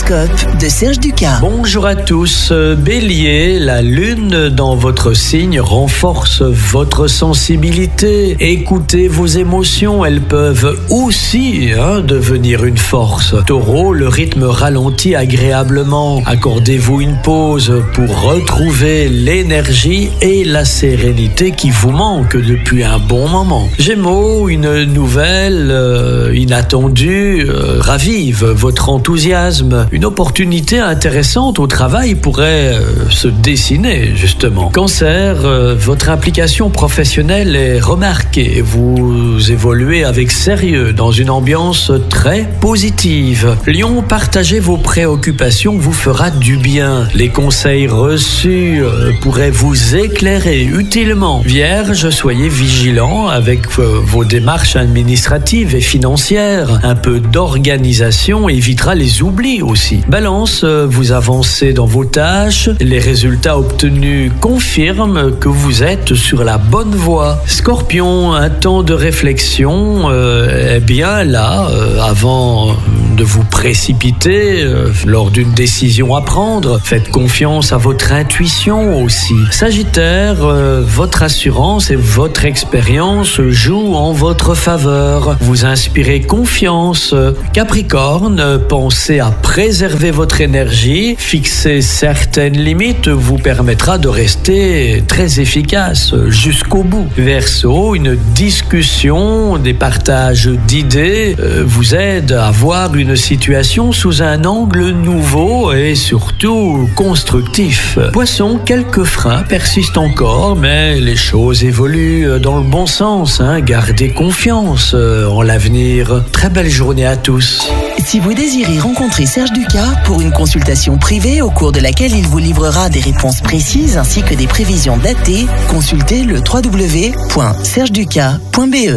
L'horoscope de Serge Ducas. Bonjour à tous. Bélier, la lune dans votre signe renforce votre sensibilité. Écoutez vos émotions, elles peuvent aussi devenir une force. Taureau, le rythme ralentit agréablement. Accordez-vous une pause pour retrouver l'énergie et la sérénité qui vous manquent depuis un bon moment. Gémeaux, une nouvelle inattendue ravive votre enthousiasme. Une opportunité intéressante au travail pourrait se dessiner, justement. Cancer, votre implication professionnelle est remarquée. Vous évoluez avec sérieux dans une ambiance très positive. Lion, partagez vos préoccupations vous fera du bien. Les conseils reçus pourraient vous éclairer utilement. Vierge, soyez vigilant avec vos démarches administratives et financières. Un peu d'organisation évitera les oublis aussi. Balance, vous avancez dans vos tâches. Les résultats obtenus confirment que vous êtes sur la bonne voie. Scorpion, un temps de réflexion est bien là avant de vous précipiter lors d'une décision à prendre. Faites confiance à votre intuition aussi. Sagittaire, votre assurance et votre expérience jouent en votre faveur. Vous inspirez confiance. Capricorne, pensez à préserver votre énergie. Fixer certaines limites vous permettra de rester très efficace jusqu'au bout. Verseau, une discussion, des partages d'idées vous aident à voir une situation sous un angle nouveau et surtout constructif. Poisson, quelques freins persistent encore, mais les choses évoluent dans le bon sens. Gardez confiance en l'avenir. Très belle journée à tous. Si vous désirez rencontrer Serge Ducas pour une consultation privée au cours de laquelle il vous livrera des réponses précises ainsi que des prévisions datées, consultez le www.sergeducas.be.